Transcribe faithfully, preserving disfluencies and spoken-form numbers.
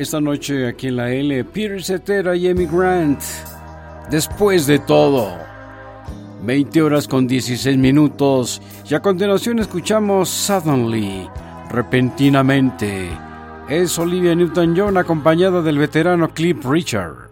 esta noche aquí en la L, Peter Cetera y Amy Grant. Después de todo, veinte horas con dieciséis minutos, y a continuación escuchamos Suddenly, repentinamente. Es Olivia Newton-John acompañada del veterano Cliff Richard.